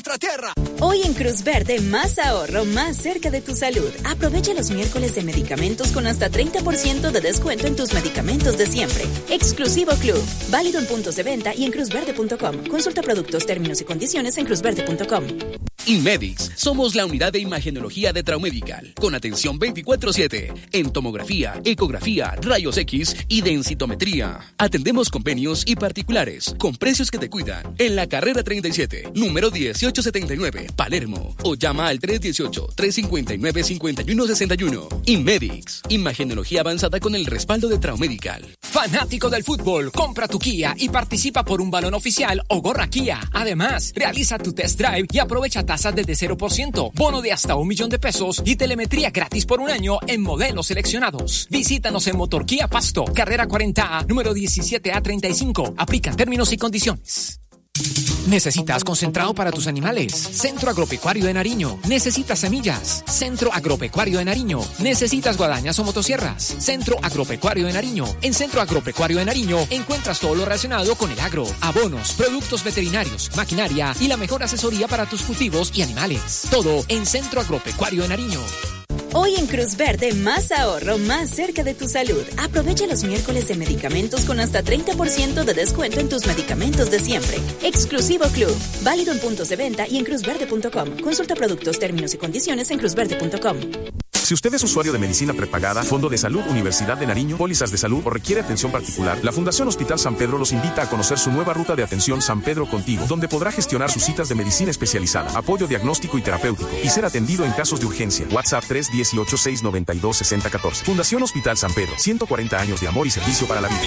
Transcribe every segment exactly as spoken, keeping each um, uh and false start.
nuestra tierra. Hoy en Cruz Verde, más ahorro, más cerca de tu salud. Aprovecha los miércoles de medicamentos con hasta treinta por ciento de descuento en tus medicamentos de siempre. Exclusivo Club. Válido en puntos de venta y en cruz verde punto com. Consulta productos, términos y condiciones en cruz verde punto com. Inmedix, somos la unidad de imagenología de Traumedical, con atención veinticuatro siete, en tomografía, ecografía, rayos X y densitometría. Atendemos convenios y particulares, con precios que te cuidan, en la carrera treinta y siete, número dieciocho setenta y nueve, Palermo, o llama al tres uno ocho, tres cinco nueve, cinco uno seis uno. Inmedix, imagenología avanzada con el respaldo de Traumedical. Fanático del fútbol, compra tu Kia y participa por un balón oficial o gorra Kia. Además, realiza tu test drive y aprovecha tasas desde cero por ciento, bono de hasta un millón de pesos y telemetría gratis por un año en modelos seleccionados. Visítanos en Motor Kia Pasto, carrera cuarenta A, número diecisiete A treinta y cinco. Aplican términos y condiciones. ¿Necesitas concentrado para tus animales? Centro Agropecuario de Nariño. ¿Necesitas semillas? Centro Agropecuario de Nariño. ¿Necesitas guadañas o motosierras? Centro Agropecuario de Nariño. En Centro Agropecuario de Nariño encuentras todo lo relacionado con el agro, abonos, productos veterinarios, maquinaria y la mejor asesoría para tus cultivos y animales. Todo en Centro Agropecuario de Nariño. Hoy en Cruz Verde, más ahorro, más cerca de tu salud. Aprovecha los miércoles de medicamentos con hasta treinta por ciento de descuento en tus medicamentos de siempre. Exclusivo Club. Válido en puntos de venta y en cruz verde punto com. Consulta productos, términos y condiciones en cruz verde punto com. Si usted es usuario de medicina prepagada, Fondo de Salud Universidad de Nariño, pólizas de salud o requiere atención particular, la Fundación Hospital San Pedro los invita a conocer su nueva ruta de atención San Pedro Contigo, donde podrá gestionar sus citas de medicina especializada, apoyo diagnóstico y terapéutico, y ser atendido en casos de urgencia. WhatsApp tres uno ocho, seis nueve dos, seis cero uno cuatro. Fundación Hospital San Pedro, ciento cuarenta años de amor y servicio para la vida.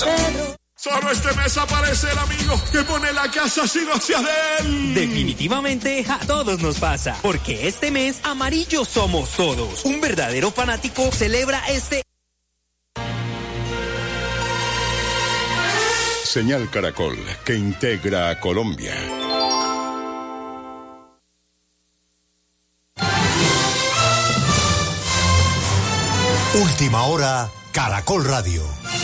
Solo este mes aparece el amigo que pone la casa sin hacia de él. Definitivamente a todos nos pasa, porque este mes amarillos somos todos. Un verdadero fanático celebra este... Señal Caracol, que integra a Colombia. Última hora, Caracol Radio.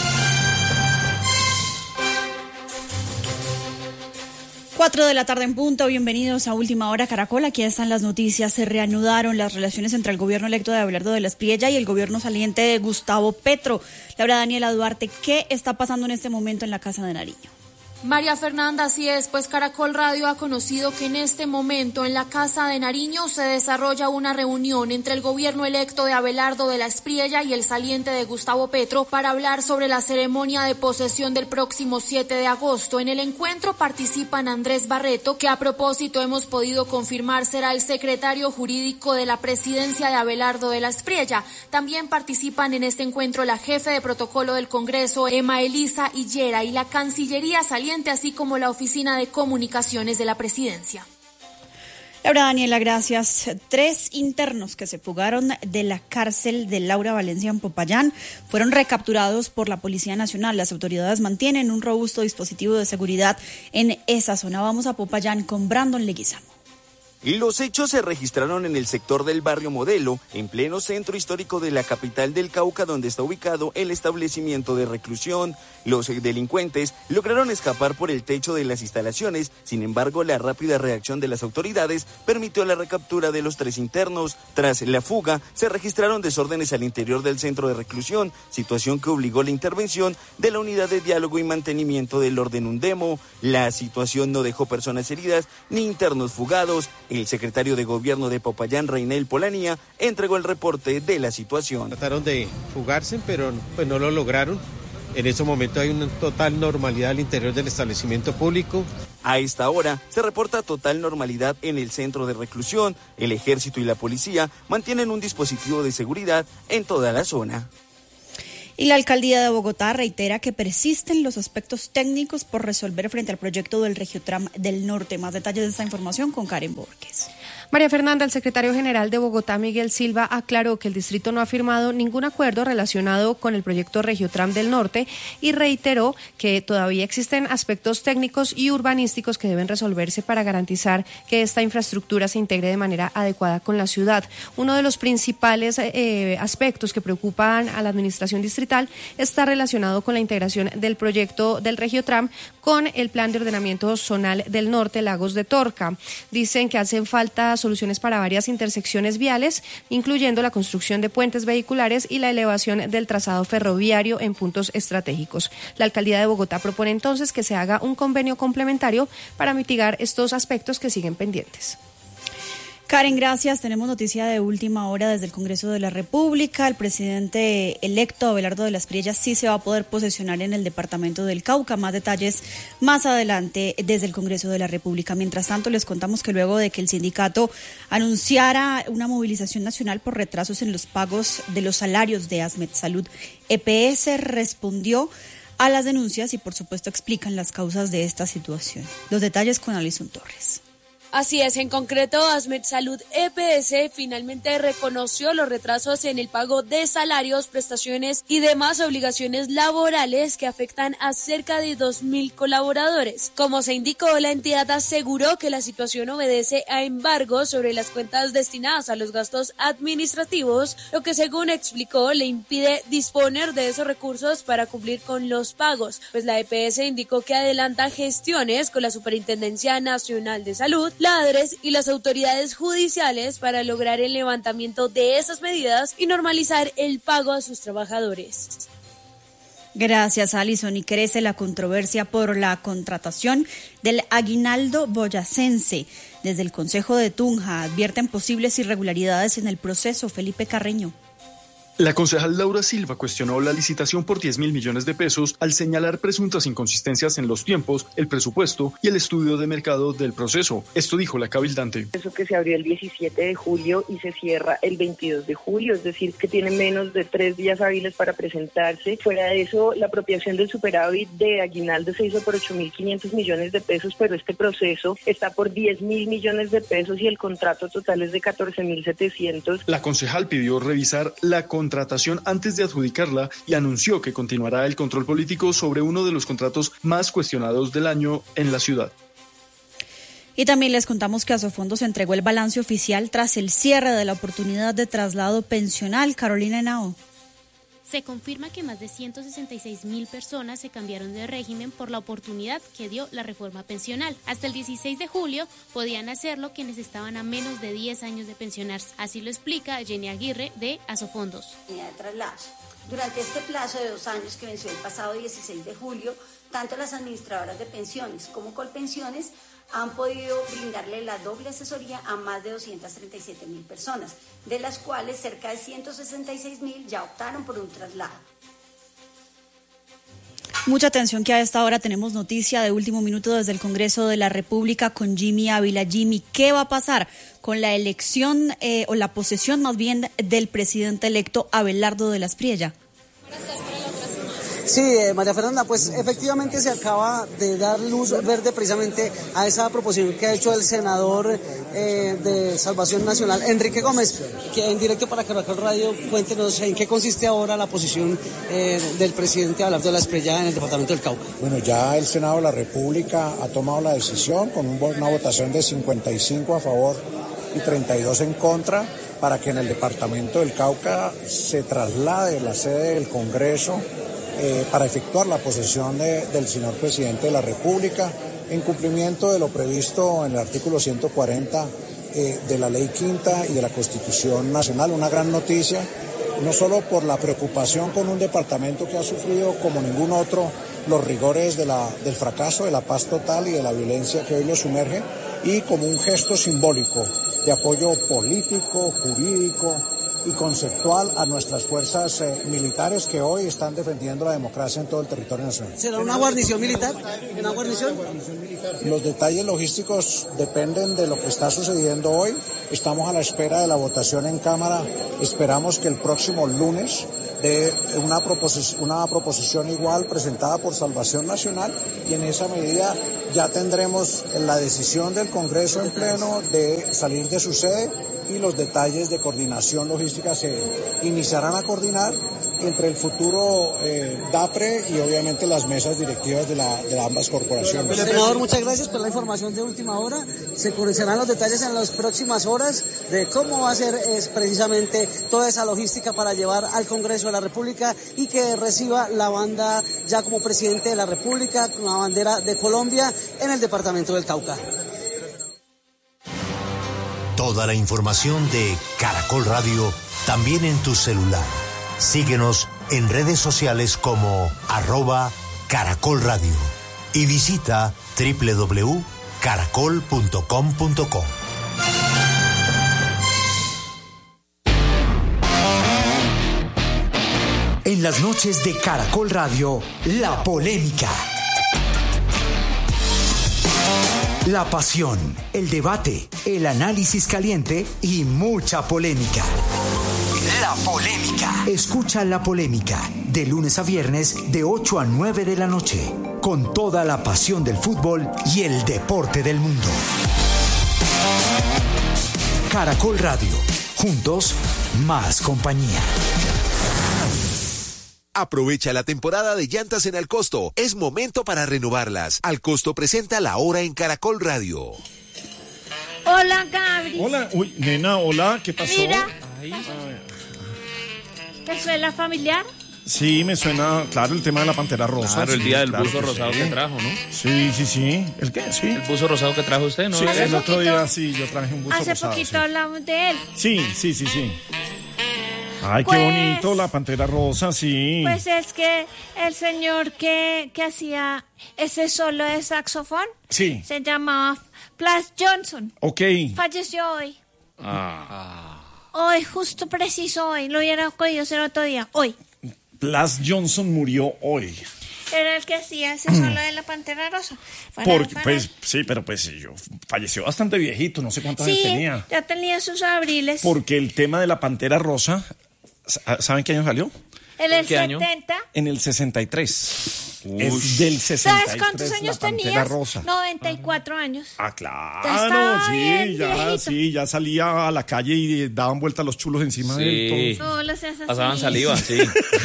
Cuatro de la tarde en punto, bienvenidos a Última Hora Caracol, aquí están las noticias. Se reanudaron las relaciones entre el gobierno electo de Abelardo de la Espriella y el gobierno saliente de Gustavo Petro. Laura Daniela Duarte, ¿qué está pasando en este momento en la Casa de Nariño? María Fernanda, así es, pues Caracol Radio ha conocido que en este momento en la Casa de Nariño se desarrolla una reunión entre el gobierno electo de Abelardo de la Espriella y el saliente de Gustavo Petro para hablar sobre la ceremonia de posesión del próximo siete de agosto. En el encuentro participan Andrés Barreto, que a propósito hemos podido confirmar será el secretario jurídico de la presidencia de Abelardo de la Espriella. También participan en este encuentro la jefe de protocolo del Congreso, Emma Elisa Higuera, y la Cancillería saliente, así como la Oficina de Comunicaciones de la Presidencia. Laura Daniela, gracias. Tres internos que se fugaron de la cárcel de Laura Valencia en Popayán fueron recapturados por la Policía Nacional. Las autoridades mantienen un robusto dispositivo de seguridad en esa zona. Vamos a Popayán con Brandon Leguizamo. Los hechos se registraron en el sector del barrio Modelo, en pleno centro histórico de la capital del Cauca, donde está ubicado el establecimiento de reclusión. Los delincuentes lograron escapar por el techo de las instalaciones, sin embargo, la rápida reacción de las autoridades permitió la recaptura de los tres internos. Tras la fuga, se registraron desórdenes al interior del centro de reclusión, situación que obligó la intervención de la Unidad de Diálogo y Mantenimiento del Orden Undemo. La situación no dejó personas heridas ni internos fugados. El secretario de Gobierno de Popayán, Reinel Polanía, entregó el reporte de la situación. Trataron de fugarse, pero pues no lo lograron. En ese momento hay una total normalidad al interior del establecimiento público. A esta hora se reporta total normalidad en el centro de reclusión. El ejército y la policía mantienen un dispositivo de seguridad en toda la zona. Y la alcaldía de Bogotá reitera que persisten los aspectos técnicos por resolver frente al proyecto del Regiotram del Norte. Más detalles de esta información con Karen Borges. María Fernanda, el secretario general de Bogotá, Miguel Silva, aclaró que el distrito no ha firmado ningún acuerdo relacionado con el proyecto Regiotram del Norte y reiteró que todavía existen aspectos técnicos y urbanísticos que deben resolverse para garantizar que esta infraestructura se integre de manera adecuada con la ciudad. Uno de los principales eh, aspectos que preocupan a la administración distrital está relacionado con la integración del proyecto del Regiotram con el plan de ordenamiento zonal del norte, Lagos de Torca. Dicen que hacen falta soluciones para varias intersecciones viales, incluyendo la construcción de puentes vehiculares y la elevación del trazado ferroviario en puntos estratégicos. La alcaldía de Bogotá propone entonces que se haga un convenio complementario para mitigar estos aspectos que siguen pendientes. Karen, gracias. Tenemos noticia de última hora desde el Congreso de la República. El presidente electo, Abelardo de la Espriella, sí se va a poder posesionar en el departamento del Cauca. Más detalles más adelante desde el Congreso de la República. Mientras tanto, les contamos que luego de que el sindicato anunciara una movilización nacional por retrasos en los pagos de los salarios de ASMED Salud, E P S respondió a las denuncias y, por supuesto, explican las causas de esta situación. Los detalles con Alison Torres. Así es, en concreto, ASMED Salud E P S finalmente reconoció los retrasos en el pago de salarios, prestaciones y demás obligaciones laborales que afectan a cerca de dos mil colaboradores. Como se indicó, la entidad aseguró que la situación obedece a embargos sobre las cuentas destinadas a los gastos administrativos, lo que, según explicó, le impide disponer de esos recursos para cumplir con los pagos, pues la E P S indicó que adelanta gestiones con la Superintendencia Nacional de Salud, la ADRES y las autoridades judiciales para lograr el levantamiento de esas medidas y normalizar el pago a sus trabajadores. Gracias, Alison. Y crece la controversia por la contratación del aguinaldo boyacense. Desde el Consejo de Tunja advierten posibles irregularidades en el proceso. Felipe Carreño. La concejal Laura Silva cuestionó la licitación por diez mil millones de pesos al señalar presuntas inconsistencias en los tiempos, el presupuesto y el estudio de mercado del proceso. Esto dijo la cabildante. Eso que se abrió el diecisiete de julio y se cierra el veintidós de julio, es decir, que tiene menos de tres días hábiles para presentarse. Fuera de eso, la apropiación del superávit de aguinaldo se hizo por ocho mil quinientos millones de pesos, pero este proceso está por diez mil millones de pesos y el contrato total es de catorce mil setecientos. La concejal pidió revisar la contratación contratación antes de adjudicarla y anunció que continuará el control político sobre uno de los contratos más cuestionados del año en la ciudad. Y también les contamos que Asofondos entregó el balance oficial tras el cierre de la oportunidad de traslado pensional. Carolina Henao. Se confirma que más de ciento sesenta y seis mil personas se cambiaron de régimen por la oportunidad que dio la reforma pensional. Hasta el dieciséis de julio podían hacerlo quienes estaban a menos de diez años de pensionarse. Así lo explica Jenny Aguirre de Asofondos. De traslados. Durante este plazo de dos años que venció el pasado dieciséis de julio, tanto las administradoras de pensiones como Colpensiones han podido brindarle la doble asesoría a más de doscientas treinta y siete mil personas, de las cuales cerca de ciento sesenta y seis mil ya optaron por un traslado. Mucha atención que a esta hora tenemos noticia de último minuto desde el Congreso de la República con Jimmy Ávila. Jimmy, ¿qué va a pasar con la elección eh, o la posesión más bien del presidente electo Abelardo de la Espriella? Sí, eh, María Fernanda, pues efectivamente se acaba de dar luz verde precisamente a esa proposición que ha hecho el senador eh, de Salvación Nacional, Enrique Gómez, que en directo para Caracol Radio, cuéntenos en qué consiste ahora la posición eh, del presidente Abelardo de la Espriella en el departamento del Cauca. Bueno, ya el Senado de la República ha tomado la decisión con un, una votación de cincuenta y cinco a favor y treinta y dos en contra para que en el departamento del Cauca se traslade la sede del Congreso Eh, para efectuar la posesión de, del señor presidente de la República en cumplimiento de lo previsto en el artículo ciento cuarenta eh, de la Ley Quinta y de la Constitución Nacional. Una gran noticia, no solo por la preocupación con un departamento que ha sufrido como ningún otro los rigores de la, del fracaso, de la paz total y de la violencia que hoy lo sumerge, y como un gesto simbólico de apoyo político, jurídico y conceptual a nuestras fuerzas eh, militares que hoy están defendiendo la democracia en todo el territorio nacional. ¿Será una guarnición militar? ¿Una guarnición? Los detalles logísticos dependen de lo que está sucediendo hoy. Estamos a la espera de la votación en Cámara. Esperamos que el próximo lunes de una proposición, una proposición igual presentada por Salvación Nacional, y en esa medida ya tendremos la decisión del Congreso en pleno de salir de su sede y los detalles de coordinación logística se iniciarán a coordinar entre el futuro eh, DAPRE y obviamente las mesas directivas de, la, de ambas corporaciones. Senador, muchas gracias por la información de última hora. Se conocerán los detalles en las próximas horas de cómo va a ser es, precisamente toda esa logística para llevar al Congreso de la República y que reciba la banda ya como presidente de la República con la bandera de Colombia en el departamento del Cauca. Toda la información de Caracol Radio también en tu celular. Síguenos en redes sociales como arroba Caracol Radio y visita doble u doble u doble u punto caracol punto com punto co. En las noches de Caracol Radio, la polémica. La pasión, el debate, el análisis caliente y mucha polémica. La polémica. Escucha La Polémica de lunes a viernes de ocho a nueve de la noche con toda la pasión del fútbol y el deporte del mundo. Caracol Radio. Juntos, más compañía. Aprovecha la temporada de llantas en Alcosto. Es momento para renovarlas. Alcosto presenta La Hora en Caracol Radio. Hola, Gabri. Hola, uy, nena, hola, ¿qué pasó? Mira, Ay, ¿te suena familiar? sí, me suena, claro, el tema de la Pantera Rosa. Claro, el sí, día del claro buzo que rosado sí. que trajo, ¿no? Sí, sí, sí. ¿El qué? Sí. El buzo rosado que trajo usted, ¿no? Sí, Hace el otro poquito- día sí, yo traje un buzo Hace rosado. poquito sí. hablamos de él. Sí, sí, sí, sí. Ay, Pues- qué bonito, la Pantera Rosa, sí. Pues es que el señor que, que hacía ese solo de saxofón Sí. se llamaba Flash Johnson. Ok. Falleció hoy. Ah. Hoy, justo preciso hoy. Lo hubiera podido hacer otro día. Hoy. Blas Johnson murió hoy. Era el que hacía ese solo de la Pantera Rosa. Para- Porque, para- pues, sí, pero pues sí, yo falleció bastante viejito, no sé cuántos años Sí, tenía. ya tenía sus abriles. Porque el tema de la Pantera Rosa, ¿saben qué año salió? En el ¿Qué año? setenta. En el sesenta y tres. Es del sesenta y tres. ¿Sabes cuántos años la Pantera tenías? Rosa. noventa y cuatro años. Ah, Ya claro, estaba sí, bien ya, viejito. sí, ya salía a la calle y daban vueltas los chulos encima de él. todo. No, lo seas así. Pasaban saliva, sí.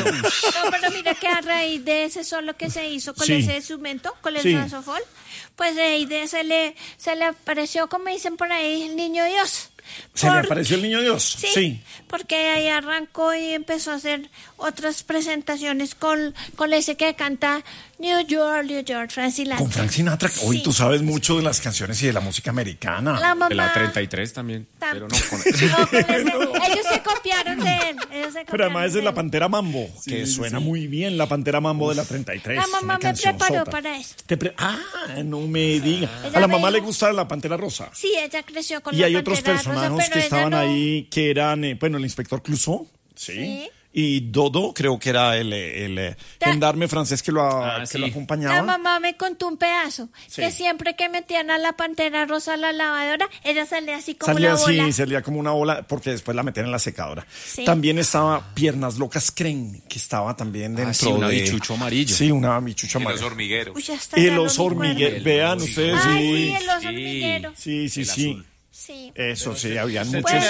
No, pero mira que a raíz de ese solo que se hizo con Sí. ese instrumento, con el Sí. saxofón, pues de ahí de se le, se le apareció, como dicen por ahí, el niño Dios. ¿Se le Por- apareció el niño Dios? Sí, porque ahí arrancó y empezó a hacer otras presentaciones con, con ese que canta New York, New York, Frank Sinatra. Con Frank Sinatra. Hoy Sí. tú sabes mucho de las canciones y de la música americana. La mamá- De la treinta y tres también. Tam- Pero no con No, con ese- ellos se copiaron de él. Ellos se Pero además copiaron es de la él. Pantera Mambo, que suena muy bien, la Pantera Mambo de la treinta y tres. La mamá una me canción preparó sota. para eso. Te pre- ah, no me diga. Ella A la me mamá le dijo- gusta la Pantera Rosa. Sí, ella creció con Y la hay otros Pantera Rosa, personajes pero que ella estaban no- ahí que eran, eh, bueno, el inspector Clouseau, ¿sí? Sí. Y Dodo, creo que era el, el, eh, gendarme francés que lo, a- que lo acompañaba. La mamá me contó un pedazo, Sí. que siempre que metían a la Pantera Rosa a la lavadora, ella salía así como Salía una así, bola. salía como una bola, porque después la metían en la secadora. Sí. También estaba Piernas Locas Crane, que estaba también dentro sí, una de... bichucho amarillo. Sí, una bichucho Y los amarillo. hormigueros. Uy, hasta ya Y no los me acuerdo. hormigueros, vean ustedes, Ah, sí. sí, el oso hormiguero. Sí, sí, sí. Sí. Eso sí, habían Pues, muchos.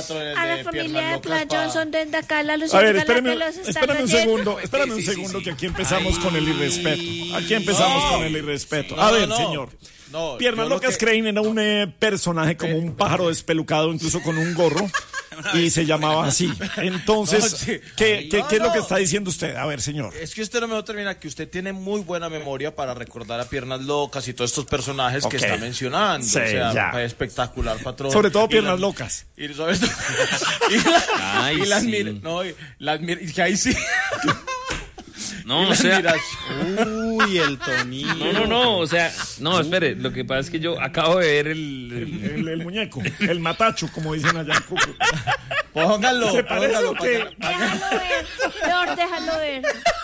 a la familia de Flash Johnson desde acá, la A Lucía ver, Gala, espérame, que los están espérame un oyendo. segundo, espérame un segundo, que aquí empezamos con el irrespeto. Aquí empezamos No. con el irrespeto. No, A ver, no. señor. No, Piernas yo lo Locas que- Crane era un eh, personaje como un pájaro despelucado, incluso con un gorro, y se llamaba así. Entonces, No, sí. ¿qué, qué, No, qué es lo no. que está diciendo usted? A ver, señor. Es que usted no me va a terminar, que usted tiene muy buena memoria para recordar a Piernas Locas y todos estos personajes Ok. que está mencionando. Sí, o sea, ya. fue espectacular, patrón. Sobre todo Y Piernas las- Locas. Y, sobre todo- y la- Ay, y las sí. mira- no, y las mira- y que ahí sí. No, Y o las sea. miras- Uy, el tonillo. No, no, no, o sea, no, espere, lo que pasa es que yo acabo de ver el. El, el- el muñeco, el matacho, como dicen allá en Cúcuta. Póngalo, ¿Se parece póngalo, o qué? Déjalo ver, peor, déjalo ver.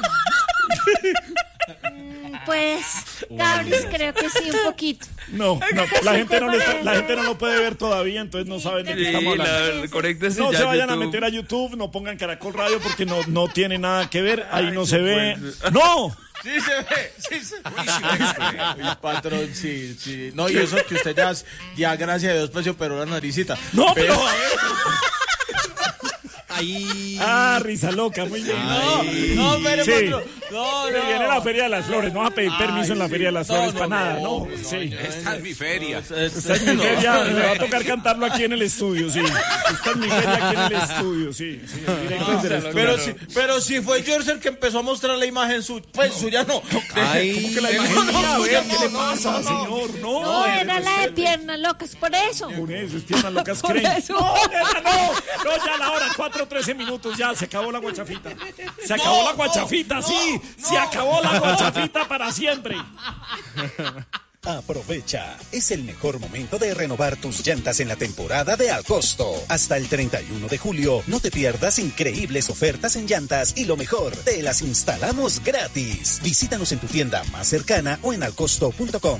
Mm, Pues, Gabris, creo que sí, un poquito. No, no, la gente no, lo está- la gente no lo puede ver todavía, entonces no saben de qué Sí, estamos hablando. la- conéctese No ya se a vayan a YouTube. meter a YouTube, no pongan Caracol Radio porque no, no tiene nada que ver, ahí no se ve. ¡No! Sí se ve, sí se ve. Uy, patrón, sí, sí. No, y eso que usted ya, ya gracias a Dios, pues se operó la naricita. No, pero... pero... a ver. Ahí. Ah, risa loca, muy bien. Ay. No, no, pero sí. patrón. No, no. Viene la Feria de las Flores, no vas a pedir permiso Ay, en la Feria de las Flores no, para no, nada, no, ¿no? no, sí. no, Esta es mi feria. Esta es mi feria, me va a tocar cantarlo aquí en el estudio, sí. Esta es mi feria aquí en el estudio, sí. sí directo no, desde el pero, estudio. si, pero si fue George el que empezó a mostrar la imagen suya, pues suya no. Ay, ¿cómo que la imagen no, mía? no, A ver, no, ¿qué no, le no, pasa, no, no. señor? No, No, era la de piernas locas, por eso. Por eso, es piernas locas Por creen. eso. No, nena, no, no, ya la hora, cuatro trece minutos, ya, se acabó la guachafita. Se acabó No, la guachafita, no, sí, no, se acabó la guachafita para siempre. Aprovecha, es el mejor momento de renovar tus llantas en la temporada de Al Costo. Hasta el treinta y uno de julio, no te pierdas increíbles ofertas en llantas y lo mejor, te las instalamos gratis. Visítanos en tu tienda más cercana o en alcosto punto com.